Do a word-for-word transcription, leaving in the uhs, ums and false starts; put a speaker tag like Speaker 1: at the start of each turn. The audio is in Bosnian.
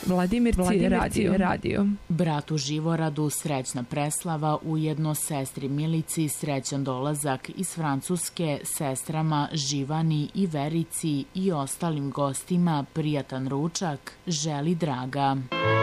Speaker 1: Vladimir Radio. Radio.
Speaker 2: Bratu Živoradu srećna preslava, ujedno sestri Milici srećan dolazak iz Francuske, sestrama Živani i Verici i ostalim gostima prijatan ručak želi Draga.